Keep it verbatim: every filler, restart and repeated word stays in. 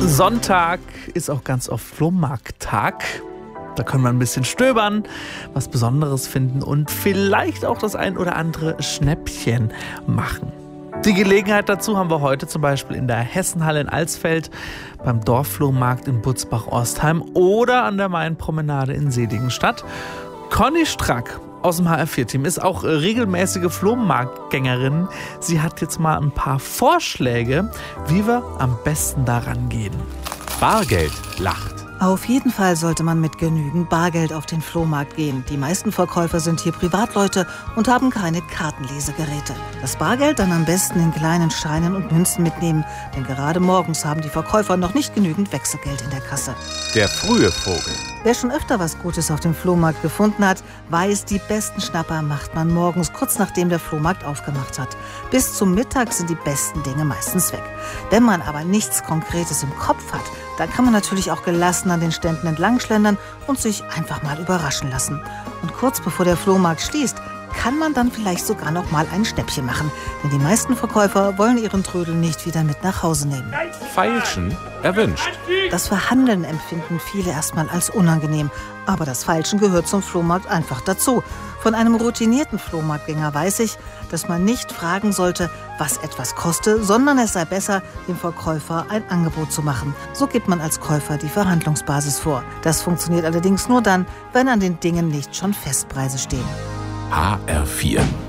Sonntag ist auch ganz oft Flohmarkttag. Da können wir ein bisschen stöbern, was Besonderes finden und vielleicht auch das ein oder andere Schnäppchen machen. Die Gelegenheit dazu haben wir heute zum Beispiel in der Hessenhalle in Alsfeld, beim Dorfflohmarkt in Butzbach-Orstheim oder an der Mainpromenade in Seligenstadt. Conny Strack aus dem H R vier Team ist auch regelmäßige Flohmarktgängerin. Sie hat jetzt mal ein paar Vorschläge, wie wir am besten daran gehen. Bargeld lacht. Auf jeden Fall sollte man mit genügend Bargeld auf den Flohmarkt gehen. Die meisten Verkäufer sind hier Privatleute und haben keine Kartenlesegeräte. Das Bargeld dann am besten in kleinen Scheinen und Münzen mitnehmen, denn gerade morgens haben die Verkäufer noch nicht genügend Wechselgeld in der Kasse. Der frühe Vogel. Wer schon öfter was Gutes auf dem Flohmarkt gefunden hat, weiß, die besten Schnapper macht man morgens, kurz nachdem der Flohmarkt aufgemacht hat. Bis zum Mittag sind die besten Dinge meistens weg. Wenn man aber nichts Konkretes im Kopf hat, dann kann man natürlich auch gelassen an den Ständen entlangschlendern und sich einfach mal überraschen lassen. Und kurz bevor der Flohmarkt schließt, kann man dann vielleicht sogar noch mal ein Schnäppchen machen. Denn die meisten Verkäufer wollen ihren Trödel nicht wieder mit nach Hause nehmen. Feilschen erwünscht. Das Verhandeln empfinden viele erstmal als unangenehm. Aber das Feilschen gehört zum Flohmarkt einfach dazu. Von einem routinierten Flohmarktgänger weiß ich, dass man nicht fragen sollte, was etwas koste, sondern es sei besser, dem Verkäufer ein Angebot zu machen. So gibt man als Käufer die Verhandlungsbasis vor. Das funktioniert allerdings nur dann, wenn an den Dingen nicht schon Festpreise stehen. H R vier